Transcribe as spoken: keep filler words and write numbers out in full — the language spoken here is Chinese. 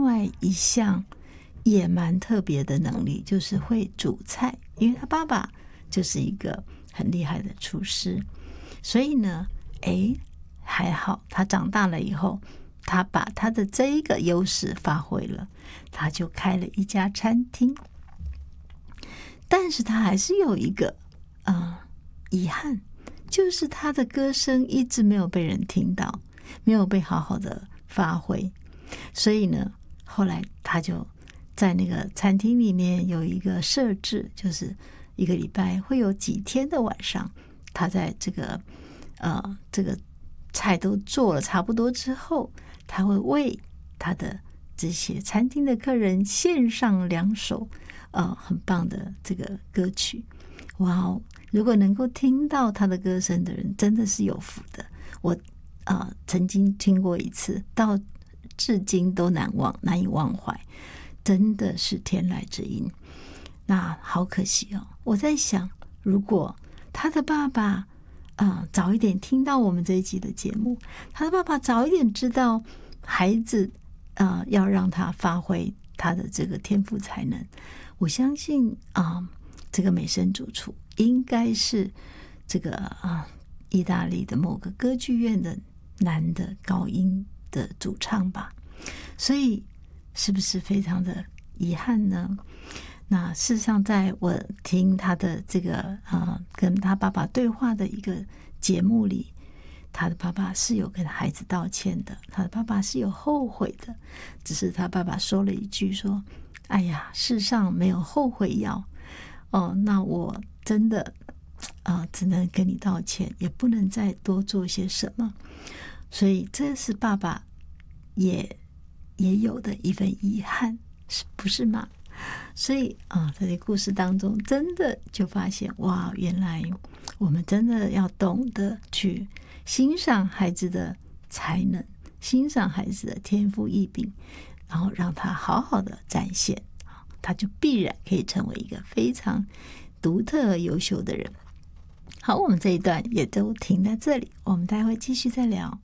外一项也蛮特别的能力，就是会煮菜，因为他爸爸就是一个很厉害的厨师，所以呢，哎，还好他长大了以后，他把他的这一个优势发挥了，他就开了一家餐厅。但是他还是有一个啊、呃、遗憾，就是他的歌声一直没有被人听到，没有被好好的发挥。所以呢，后来他就在那个餐厅里面有一个设置，就是一个礼拜会有几天的晚上，他在这个呃这个菜都做了差不多之后，他会为他的这些餐厅的客人献上两首呃很棒的这个歌曲。哇哦！如果能够听到他的歌声的人，真的是有福的。我啊、呃、曾经听过一次，到至今都难忘，难以忘怀，真的是天籁之音。那好可惜哦！我在想，如果他的爸爸啊、呃、早一点听到我们这一集的节目，他的爸爸早一点知道孩子啊、呃、要让他发挥他的这个天赋才能，我相信啊、呃、这个美声主厨应该是这个啊、呃、意大利的某个歌剧院的男的高音的主唱吧。所以是不是非常的遗憾呢？那事实上在我听他的这个呃跟他爸爸对话的一个节目里，他的爸爸是有跟孩子道歉的，他的爸爸是有后悔的，只是他爸爸说了一句说，哎呀，世上没有后悔药哦，那我真的啊、呃、只能跟你道歉，也不能再多做些什么。所以这是爸爸也也有的一份遗憾，是不是吗？所以啊，在这故事当中，真的就发现哇，原来我们真的要懂得去欣赏孩子的才能，欣赏孩子的天赋异禀，然后让他好好的展现，他就必然可以成为一个非常独特而优秀的人。好，我们这一段也都停在这里，我们待会继续再聊。